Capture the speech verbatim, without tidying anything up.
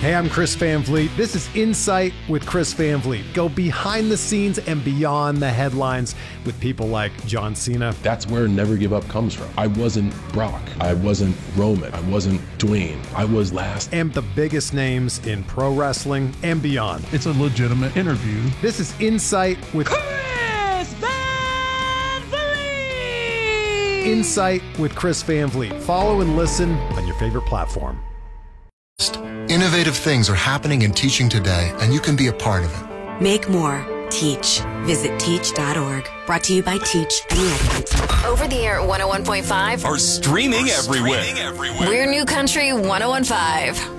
Hey, I'm Chris Van Vliet. This is Insight with Chris Van Vliet. Go behind the scenes and beyond the headlines with people like John Cena. That's where Never Give Up comes from. I wasn't Brock. I wasn't Roman. I wasn't Dwayne. I was last. And the biggest names in pro wrestling and beyond. It's a legitimate interview. This is Insight with Chris Van Vliet. Insight with Chris Van Vliet. Follow and listen on your favorite platform. Innovative things are happening in teaching today, and you can be a part of it. Make more. Teach. Visit teach dot org. Brought to you by Teach and the Ed Council. Over the air at one oh one point five. Or streaming, or streaming everywhere. everywhere. We're New Country one oh one point five.